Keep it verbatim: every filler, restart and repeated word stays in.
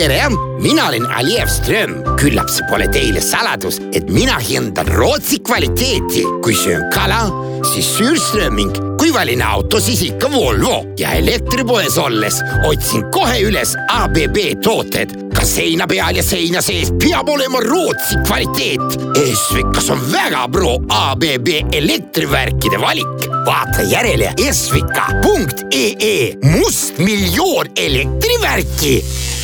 tere, mina olen Alev Ström. Küllap see pole teile saladus, et mina hindan Rootsi kvaliteeti. Kui söön kala, siis Sürströmming. Kui valin auto, siis ikka Volvo. Ja elektripoes olles otsin kohe üles A B B tooted. Ka seina peal ja seina sees peab olema Rootsi kvaliteet. Esvikas on väga pro A B B elektrivärkide valik. Vaata järele esvika punkt ee. Must miljoon elektrivärki.